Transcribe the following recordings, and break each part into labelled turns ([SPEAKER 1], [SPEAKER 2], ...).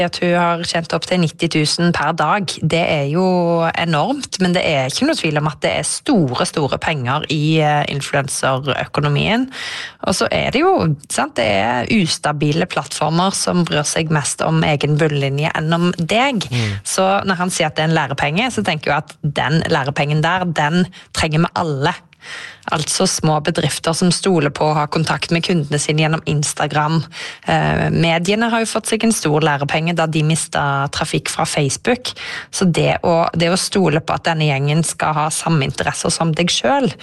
[SPEAKER 1] At hun har tjent opp til 90 000 per dag, det jo enormt, men det ikke noe tvil om at det store penger i influencerøkonomien. Og så det jo, sant, det ustabile plattformer som bryr seg mest om egen bunnlinje enn om deg. Så når han sier at det en lærepenge, så tenker jeg at den lærepengen der, den trenger vi alle. Altså små bedrifter som stoler på å ha kontakt med kundene sine gjennom Instagram. Mediene har jo fått seg en stor lærepenge da de mistet trafikk fra Facebook. Så det å stole på at denne gjengen skal ha samme interesser som deg selv,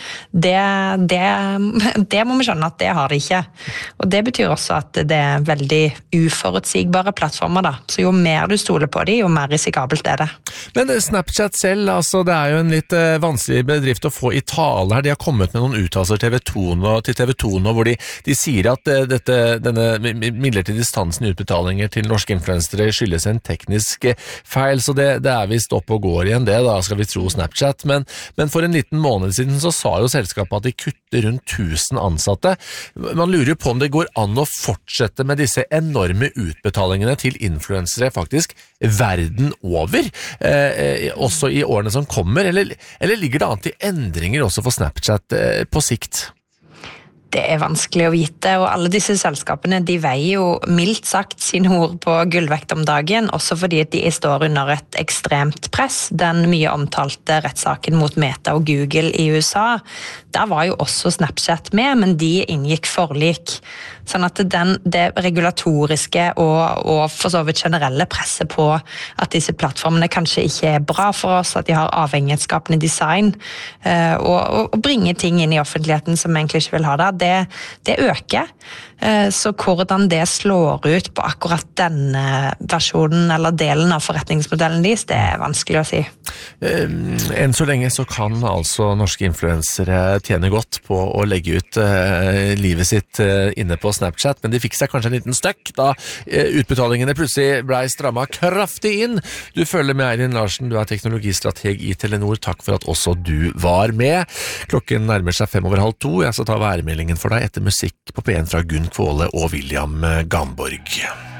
[SPEAKER 1] det må vi skjønne at det har de ikke. Og det betyr også at det veldig uforutsigbare plattformer da. Så jo mer du stoler på dem, jo mer risikabelt det.
[SPEAKER 2] Men Snapchat selv, altså det jo en litt vanskelig bedrift å få i tale her. De har kommet med noen uttalelser til TV 2 nå, hvor de sier at denne midlertidige stansen i utbetalinger til norske influensere skyldes en teknisk feil, så det visst opp og går igjen det, da skal vi tro Snapchat. Men for en liten måned siden så sa jo selskapet at de kutter rundt 1000 ansatte. Man lurer jo på om det går an å fortsette med disse enorme utbetalingene til influensere faktisk verden over, også i årene som kommer, eller ligger det an til endringer også for Snapchat på sikt?
[SPEAKER 1] Det vanskelig å vite, og alle disse selskapene de veier jo mildt sagt sine ord på gullvekt om dagen, også fordi de står under et ekstremt press. Den mye omtalte rettssaken mot Meta og Google i USA, der var jo også Snapchat med, men de inngikk forlik. Sånn at det regulatoriske og for så vidt generelle presset på at disse plattformene kanskje ikke bra for oss, at de har avhengighetsskapende design, og bringe ting inn i offentligheten som egentlig ikke vil ha det øker. Så hvordan det slår ut på akkurat denne versjonen eller delen av forretningsmodellen deres, det vanskelig å si.
[SPEAKER 2] Enn så lenge så kan altså norske influensere tjene godt på å legge ut livet sitt inne på Snapchat, men de fikk seg kanskje en liten støkk da utbetalingene plutselig ble strammet kraftig inn. Du følger med Eirin Larsen, du teknologistrateg i Telenor. Takk for at også du var med. Klokken nærmer seg 2:05. Jeg skal ta værmeldingen for deg etter musikk på P1 fra Gunn Kvåle og William Gamborg.